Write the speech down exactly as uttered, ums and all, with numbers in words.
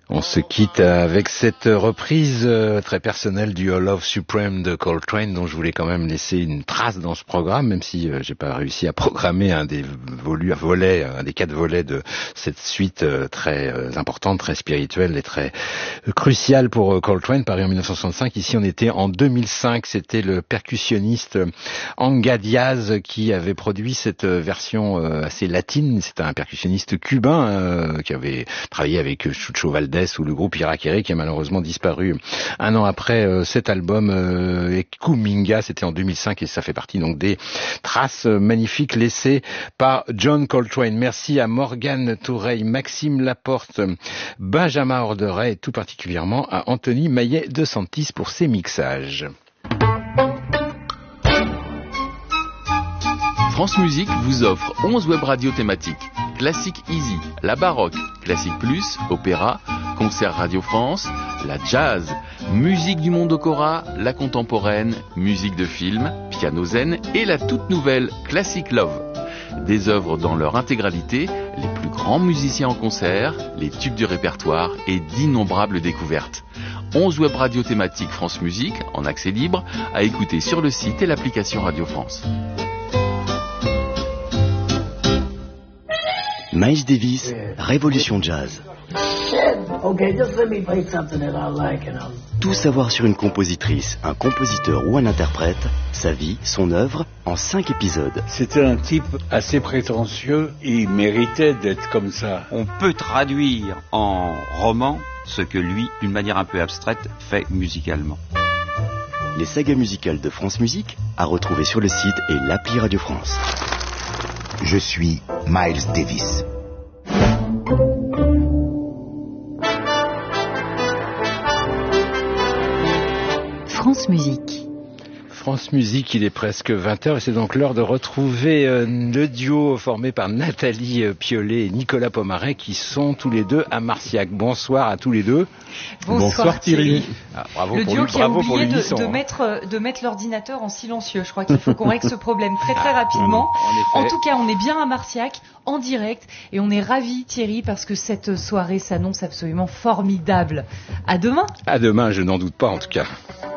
On se quitte avec cette reprise très personnelle du All Love Supreme de Coltrane, dont je voulais quand même laisser une trace dans ce programme, même si j'ai pas réussi à programmer un des volets, volets, un des quatre volets de cette suite très importante, très spirituelle et très cruciale pour Coltrane, paru en mille neuf cent soixante-cinq. Ici, on était en deux mille cinq. C'était le percussionniste Anga Diaz qui avait produit cette version assez latine. C'était un percussionniste cubain euh, qui avait travaillé avec Chucho Valdés ou le groupe Iraquere, qui a malheureusement disparu un an après euh, cet album euh, Kuminga. C'était en deux mille cinq et ça fait partie donc des traces magnifiques laissées par John Coltrane. Merci à Morgane Toureille, Maxime Laporte, Benjamin Orderet et tout particulièrement à Anthony Maillet de Santis pour ses mixages. France Musique vous offre onze web radios thématiques. Classique Easy, la baroque, classique plus, opéra, concert Radio France, la jazz, musique du monde Okora, la contemporaine, musique de film, piano zen et la toute nouvelle Classic Love. Des œuvres dans leur intégralité, les plus grands musiciens en concert, les tubes du répertoire et d'innombrables découvertes. onze web radios thématiques France Musique, en accès libre, à écouter sur le site et l'application Radio France. Miles Davis, Révolution Jazz. Tout savoir sur une compositrice, un compositeur ou un interprète, sa vie, son œuvre, en cinq épisodes. C'était un type assez prétentieux, il méritait d'être comme ça. On peut traduire en roman ce que lui, d'une manière un peu abstraite, fait musicalement. Les sagas musicales de France Musique, à retrouver sur le site et l'appli Radio France. Je suis Miles Davis. France Musique. France Musique, il est presque vingt heures et c'est donc l'heure de retrouver euh, le duo formé par Nathalie euh, Piollet et Nicolas Pomaret qui sont tous les deux à Marciac. Bonsoir à tous les deux. Bonsoir, Bonsoir Thierry. Ah, bravo le pour duo lui, qui a oublié de, de, hein. mettre, de mettre l'ordinateur en silencieux. Je crois qu'il faut qu'on règle ce problème très très rapidement. En, en tout cas, on est bien à Marciac, en direct, et on est ravis Thierry parce que cette soirée s'annonce absolument formidable. À demain. À demain, je n'en doute pas en tout cas.